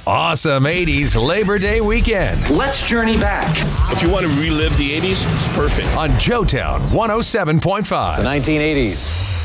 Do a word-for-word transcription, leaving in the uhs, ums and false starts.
awesome eighties Labor Day weekend. Let's journey back. If you want to relive the eighties, it's perfect. On Joetown one oh seven point five. The nineteen eighties.